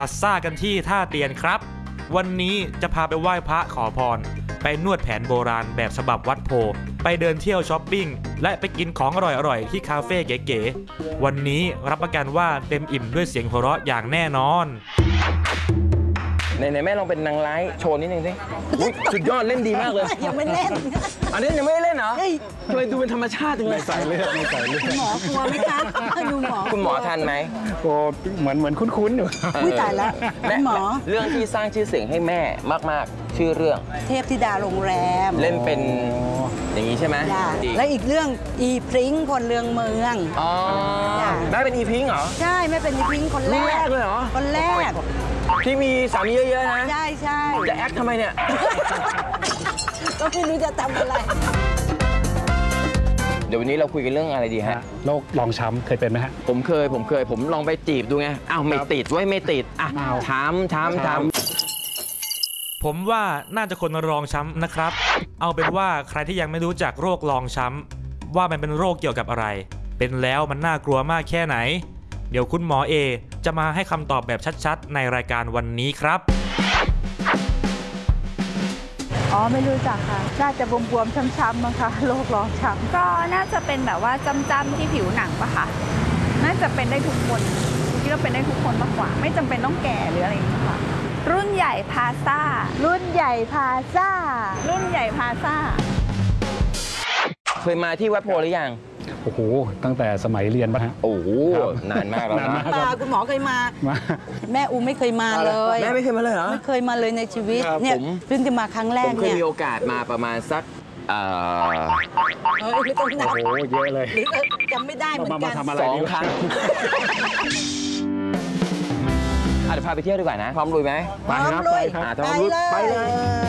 อัสซ่ากันที่ท่าเตียนครับวันนี้จะพาไปไหว้พระขอพรไปนวดแผนโบราณแบบฉบับวัดโพไปเดินเที่ยวช้อปปิ้งและไปกินของอร่อยๆที่คาเฟ่เก๋ๆวันนี้รับประกันว่าเต็มอิ่มด้วยเสียงหัวเราะอย่างแน่นอนไหนแม่ลองเป็นนางร้ายโชว์นิดนึงสิสุดยอดเล่นดีมากเลยยังไม่เล่นอันนี้ยังไม่ได้เล่นเหรอทำไมดูเป็นธรรมชาติจังเลยไม่ใส่เลือดหมอกลัวไหมคะดูหมอคุณหมอทันไหมโอ้เหมือนคุ้นๆอยู่อุ้ยตายแล้วคุณหมอเรื่องที่สร้างชื่อเสียงให้แม่มากๆ ชื่อเรื่องเทพธิดาโรงแรมเล่นเป็นอย่างนี้ใช่ไหมจ้ะและอีกเรื่องอีพริ้งคนเรืองเมืองอ๋อจ้ะแม่เป็นอีพิงค์เหรอใช่ไม่เป็นอีพริ้งคนแรรุ่นแรกกเลยเหรอคนแรกที่มีสามีเยอะๆนะใช่ใช่จะแอคทำไมเนี่ยก็ไม่รู้จะทำอะไรเดี๋ยววันนี้เราคุยกันเรื่องอะไรดีฮะโรครองช้ำเคยเป็นไหมฮะผมลองไปจีบดูไงอ้าวไม่ติดไว้ยไม่ติดอ่ะอ้าวถามผมว่าน่าจะคนรองช้ำนะครับ เอาเป็นว่าใครที่ยังไม่รู้จักโรครองช้ำว่ามันเป็นโรคเกี่ยวกับอะไร เป็นแล้วมันน่ากลัวมากแค่ไหน เดี๋ยวคุณหมอเอจะมาให้คำตอบแบบชัดๆในรายการวันนี้ครับอ๋อไม่รู้จักค่ะ น่าจะบวมๆช้ำๆมั้งคะโรครองช้ำก็น่าจะเป็นแบบว่าจ้ำๆที่ผิวหนังปะคะน่าจะเป็นได้ทุกคนคิดว่าเป็นได้ทุกคนมากกว่า ไม่จำเป็นต้องแก่หรืออะไรอย่างเงี้ยค่ะรุ่นใหญ่พาซ่า รุ่นใหญ่พาซ่า รุ่นใหญ่พาซ่าเคยมาที่วัดโพหรือยังโอ้โห ตั้งแต่สมัยเรียนป่ะฮะโอ้โหครับนานมากแล้วนานนะมากปลาคุณหมอเคยมามาแม่อูไม่เคยมาเลยแม่ไม่เคยมาเลยเหรอไม่เคยมาเลยในชีวิตครับเนี่ยผมเพิ่งจะมาครั้งแรผกมเคยเนี่ยมีโอกาสมาประมาณสักเฮ้ยไม่ต้องนับโอ้โห เยอะเลยหรือจำไม่ได้เหมือนมากันทำอะไรสองดีวะครั้งเดี๋ยวพาไปเที่ยวดีกว่านะ พร้อมลุยไหมไปครับพร้อมไปครับถ้าพร้อมลุยไปเลย